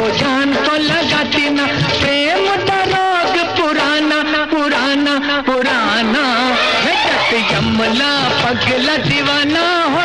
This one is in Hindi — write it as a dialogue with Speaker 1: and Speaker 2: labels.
Speaker 1: जान तो लगाती ना, प्रेम का रोग पुराना पुराना पुराना, जट यमला पगला दीवाना हो